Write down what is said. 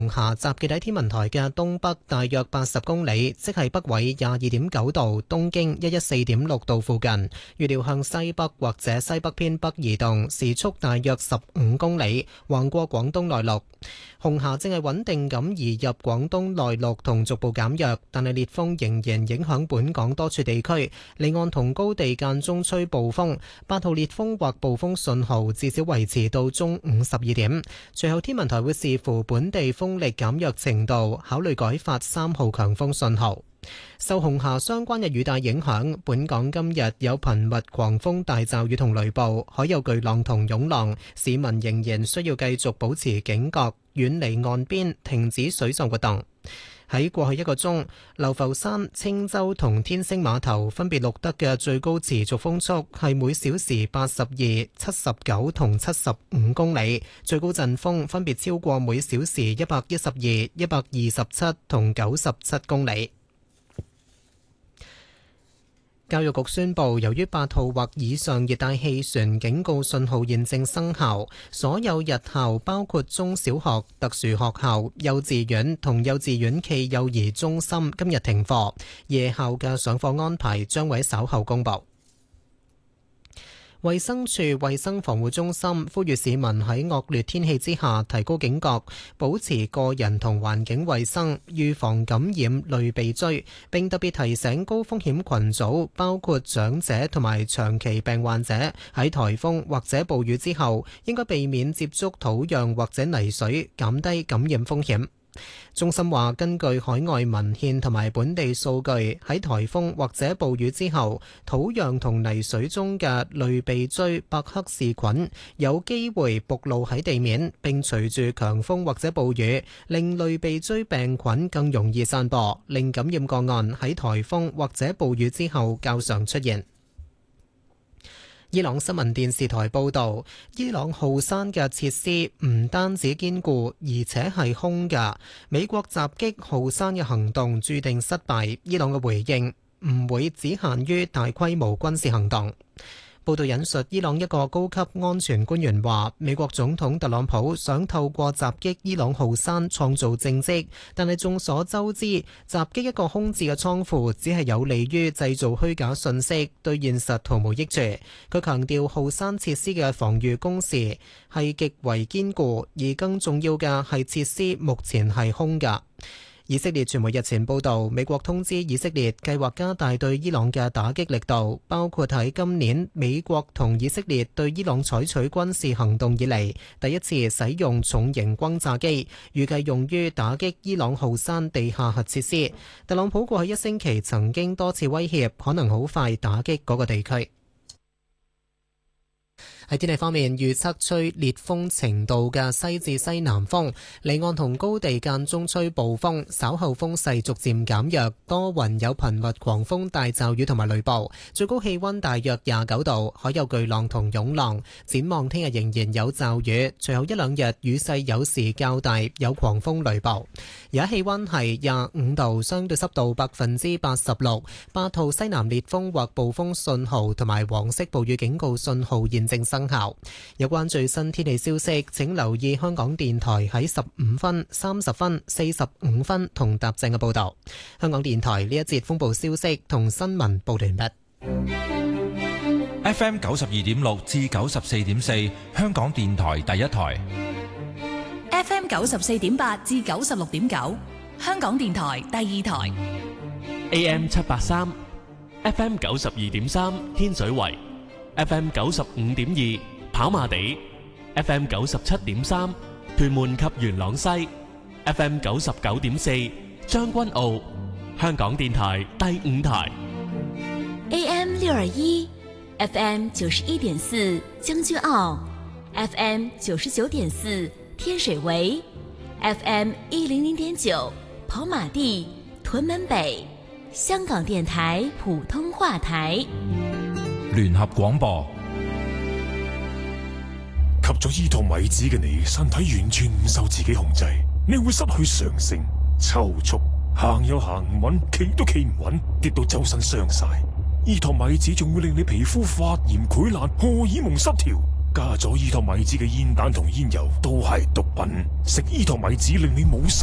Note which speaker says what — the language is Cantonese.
Speaker 1: 紅霞集結喺天文台嘅東北大約80公里，即係北緯22.9度、東經114.6度附近。預料向西北或者西北偏北移動，時速大約15公里，橫過廣東內陸。紅霞正係穩定咁移入廣東內陸同逐步減弱，但係烈風仍然影響本港多處地區，離岸同高地間中吹暴風。8號烈風或暴風信號至少維持到中午12點。隨後天文台會視乎本地風力減弱程度，考慮改發3號強風信號。受紅霞相關嘅雨帶影響，本港今日有頻密狂風大驟雨同雷暴，海有巨浪同湧浪，市民仍然需要繼續保持警覺，遠離岸邊，停止水上活動。喺過去一個鐘，流浮山、青洲同天星碼頭分別錄得嘅最高持續風速係每小時82、79同75公里，最高陣風分別超過每小時112、127同97公里。教育局宣布，由於8號或以上熱帶氣旋警告信號現正生效，所有日校包括中小學、特殊學校、幼稚園同幼稚園暨幼兒中心今日停課，夜校嘅上課安排將會稍後公佈。衛生署衛生防護中心呼籲市民喺惡劣天氣之下提高警覺，保持個人同環境衛生，預防感染類鼻疽，並特別提醒高風險群組，包括長者同埋長期病患者，喺颱風或者暴雨之後應該避免接觸土壤或者泥水，減低感染風險。中心話，根據海外文獻同埋本地數據，喺颱風或者暴雨之後，土壤同泥水中嘅類鼻疽伯克氏菌有機會暴露喺地面，並隨住強風或者暴雨，令類鼻疽病菌更容易散播，令感染個案喺颱風或者暴雨之後較常出現。伊朗新聞電視台報導，伊朗浩山嘅設施唔單止堅固，而且係空嘅。美國襲擊浩山嘅行動注定失敗，伊朗嘅回應唔會只限於大規模軍事行動。報道引述伊朗一個高級安全官員話，美國總統特朗普想透過襲擊伊朗浩山創造政績，但係眾所周知，襲擊一個空置嘅倉庫只係有利於製造虛假信息，對現實毫無益處。佢強調浩山設施嘅防禦工事係極為堅固，而更重要嘅係設施目前係空㗎。以色列傳媒日前報導，美國通知以色列計劃加大對伊朗嘅打擊力度，包括喺今年美國同以色列對伊朗採取軍事行動以嚟第一次使用重型轟炸機，預計用於打擊伊朗浩山地下核設施。特朗普過去一星期曾經多次威脅，可能好快打擊嗰個地區。喺天氣方面，預測吹烈風程度嘅西至西南風，離岸同高地間中吹暴風，稍後風勢逐漸減弱，多雲有頻密狂風大驟雨同埋雷暴，最高氣溫大約29度，海有巨浪同湧浪。展望聽日仍然有驟雨，隨後一兩日雨勢有時較大，有狂風雷暴。而家氣溫係25度，相對濕度86%，8號西南烈風或暴風信號同埋黃色暴雨警告信號現正生效。有關最新天氣消息，請留意香港電台喺15分、30分、45分同踏正嘅報道。香港電台呢一節風暴消息同新聞報道完畢。
Speaker 2: FM 92.6至94.4，香港電台第一台。
Speaker 3: FM 94.8至96.9，香港電台第二台。
Speaker 4: AM 783 ，FM 92.3，天水圍。FM 95.2跑馬地， FM 97.3屯門及元朗西， FM 99.4將軍澳，香港電台第五台。
Speaker 3: AM 621 FM 91.4將軍澳， FM 99.4天水圍， FM 100.9跑馬地屯門北，香港電台普通話台。
Speaker 2: 聯合廣播。
Speaker 5: 吸咗伊托米子嘅你，身體完全唔受自己控制，你會失去常性、抽搐，行又行唔穩，企都企唔穩，跌到周身傷晒。伊托米子仲會令你皮膚發炎、潰爛、荷爾蒙失調， 加咗依托米子嘅煙彈同煙油都係毒品。食依托米子令你冇